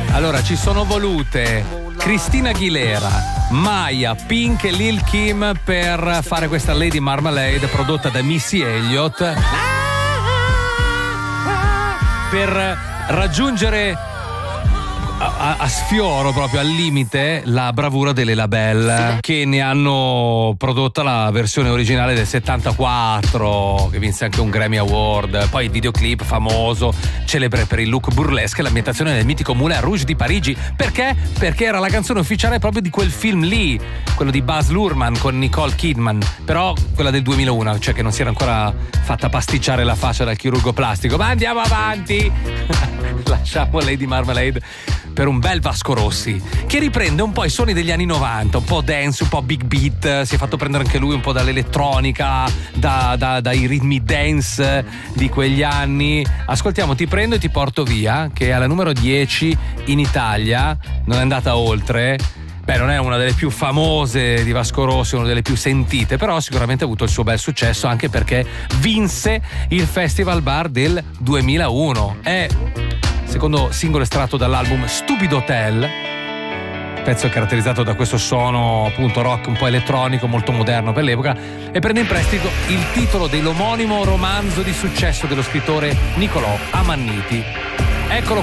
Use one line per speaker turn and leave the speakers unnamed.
Allora, ci sono volute Christina Aguilera, Maya, Pink e Lil Kim per fare questa Lady Marmalade prodotta da Missy Elliott, per raggiungere a sfioro, proprio al limite, la bravura delle Label, che ne hanno prodotta la versione originale del 74, che vinse anche un Grammy Award. Poi il videoclip famoso, celebre per il look burlesque e l'ambientazione del mitico Moulin Rouge di Parigi. Perché? Perché era la canzone ufficiale proprio di quel film lì, quello di Baz Luhrmann con Nicole Kidman, però quella del 2001, cioè che non si era ancora fatta pasticciare la faccia dal chirurgo plastico. Ma andiamo avanti. Lasciamo Lady Marmalade per un bel Vasco Rossi, che riprende un po' i suoni degli anni 90, un po' dance, un po' big beat. Si è fatto prendere anche lui un po' dall'elettronica, dai ritmi dance di quegli anni. Ascoltiamo Ti prendo e ti porto via, che è alla numero 10 in Italia, non è andata oltre. Beh, non è una delle più famose di Vasco Rossi, una delle più sentite, però sicuramente ha avuto il suo bel successo, anche perché vinse il Festival Bar del 2001. È secondo singolo estratto dall'album Stupido Hotel. Il pezzo è caratterizzato da questo suono appunto rock un po' elettronico, molto moderno per l'epoca, e prende in prestito il titolo dell'omonimo romanzo di successo dello scrittore Niccolò Amanniti. Eccolo